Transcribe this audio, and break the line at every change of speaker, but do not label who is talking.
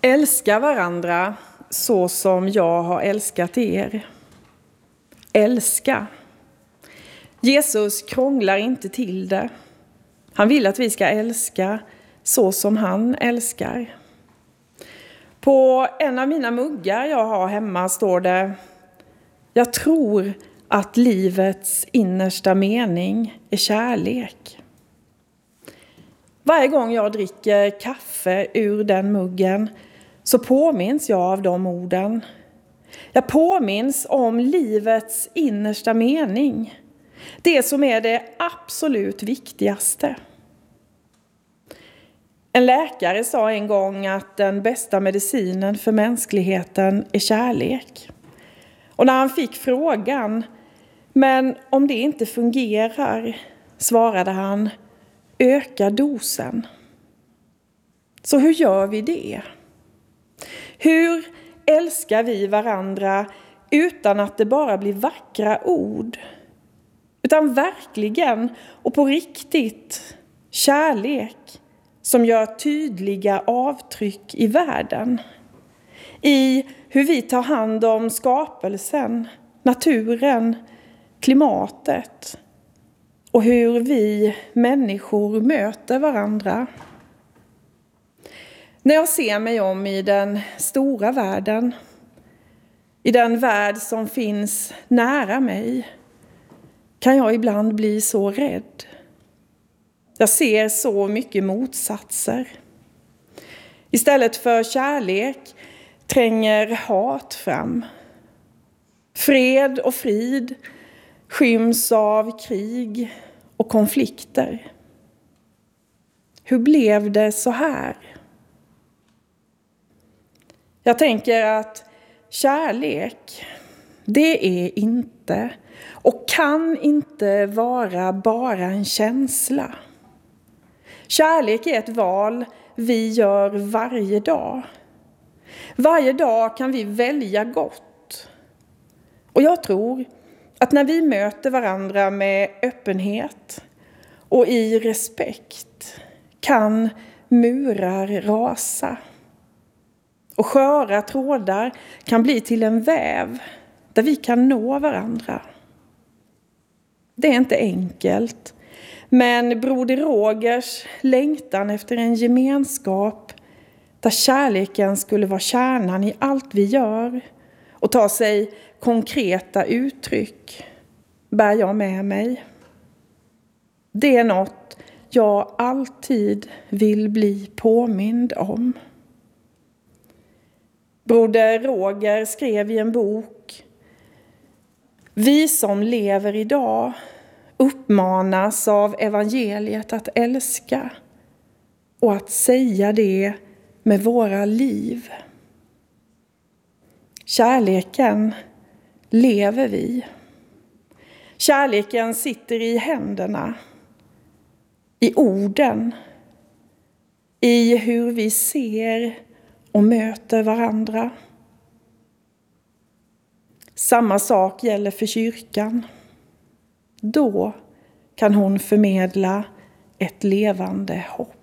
Älska varandra så som jag har älskat er. Älska. Jesus krånglar inte till det. Han vill att vi ska älska så som han älskar. På en av mina muggar jag har hemma står det: jag tror att livets innersta mening är kärlek. Varje gång jag dricker kaffe ur den muggen så påminns jag av de orden. Jag påminns om livets innersta mening. Det som är det absolut viktigaste. En läkare sa en gång att den bästa medicinen för mänskligheten är kärlek. Och när han fick frågan, men om det inte fungerar, svarade han: öka dosen. Så hur gör vi det? Hur älskar vi varandra utan att det bara blir vackra ord? Utan verkligen och på riktigt kärlek som gör tydliga avtryck i världen. I hur vi tar hand om skapelsen, naturen, klimatet och hur vi människor möter varandra. När jag ser mig om i den stora världen, i den värld som finns nära mig, kan jag ibland bli så rädd. Jag ser så mycket motsatser. Istället för kärlek tränger hat fram. Fred och frid skyms av krig och konflikter. Hur blev det så här? Jag tänker att kärlek, det är inte och kan inte vara bara en känsla. Kärlek är ett val vi gör varje dag. Varje dag kan vi välja gott. Och jag tror att när vi möter varandra med öppenhet och i respekt kan murar rasa. Och sköra trådar kan bli till en väv där vi kan nå varandra. Det är inte enkelt, men broder Rogers längtan efter en gemenskap där kärleken skulle vara kärnan i allt vi gör och ta sig konkreta uttryck bär jag med mig. Det är något jag alltid vill bli påmind om. Broder Roger skrev i en bok: vi som lever idag uppmanas av evangeliet att älska och att säga det med våra liv. Kärleken lever vi. Kärleken sitter i händerna, i orden, i hur vi ser och möter varandra. Samma sak gäller för kyrkan. Då kan hon förmedla ett levande hopp.